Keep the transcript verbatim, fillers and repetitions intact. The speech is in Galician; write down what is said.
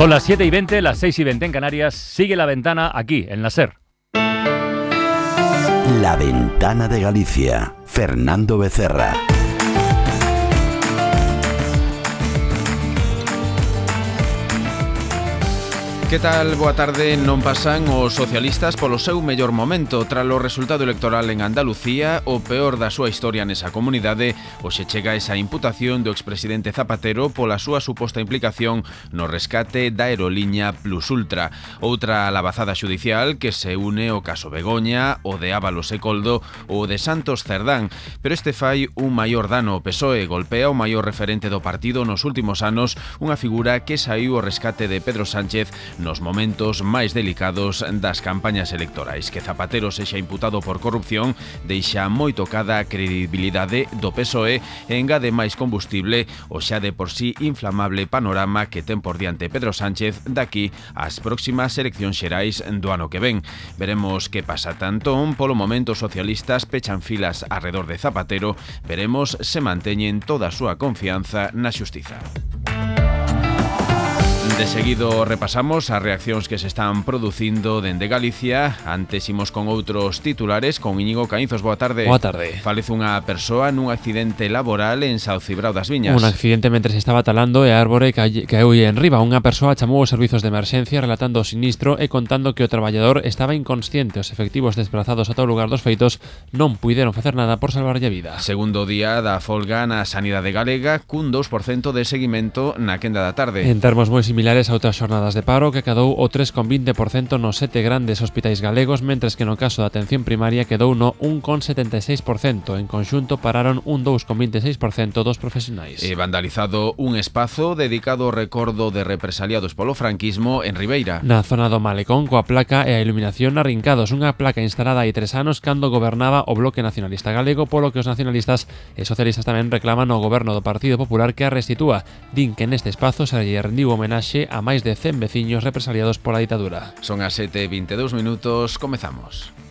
Son las siete y veinte, las seis y veinte en Canarias. Sigue La Ventana aquí, en la SER. La Ventana de Galicia. Fernando Becerra. Que tal? Boa tarde. Non pasan os socialistas polo seu mellor momento. Tras o resultado electoral en Andalucía, o peor da súa historia nesa comunidade, hoxe chega esa imputación do expresidente Zapatero pola súa suposta implicación no rescate da aeroliña Plus Ultra. Outra labazada xudicial que se une ao caso Begoña, o de Ábalos e Coldo ou o de Santos Cerdán. Pero este fai un maior dano. O P S O E golpea o maior referente do partido nos últimos anos, unha figura que saiu ao rescate de Pedro Sánchez nos momentos máis delicados das campañas electorais. Que Zapatero sexa imputado por corrupción deixa moi tocada a credibilidade do P S O E e engade máis combustible o xa de por sí inflamable panorama que ten por diante Pedro Sánchez daqui ás próximas eleccións xerais do ano que ven. Veremos que pasa tanto. Polo momento, os socialistas pechan filas arredor de Zapatero. Veremos se manteñen toda a súa confianza na xustiza. De seguido repasamos as reaccións que se están producindo dende Galicia. Antes imos con outros titulares con Íñigo Caínzos. Boa tarde. Boa tarde. Falece unha persoa nun accidente laboral en Sao Cibrao das Viñas. Un accidente mentre se estaba talando e a árbore caeu en riba. Unha persoa chamou os servizos de emerxencia relatando o sinistro e contando que o traballador estaba inconsciente. Os efectivos desplazados ata o lugar dos feitos non puideron facer nada por salvarlle a vida. Segundo día da folga na sanidade galega, cun dous por cento de seguimento na quenda da tarde. En termos moi similares a outras xornadas de paro, que cadou o tres coma vinte por cento nos sete grandes hospitais galegos, mentres que no caso da atención primaria quedou no un coma setenta e seis por cento. En conxunto pararon un dous coma vinte e seis por cento dos profesionais. E vandalizado un espazo dedicado ao recordo de represaliados polo franquismo en Ribeira. Na zona do Malecón, coa placa e a iluminación arrincados. Unha placa instalada hai tres anos cando gobernaba o Bloque Nacionalista Galego, polo que os nacionalistas e socialistas tamén reclaman ao goberno do Partido Popular que a restitúa. Din que neste espazo se lle rendiu homenaxe a máis de cen veciños represaliados pola ditadura. Son as sete e vinte e dous minutos, comezamos.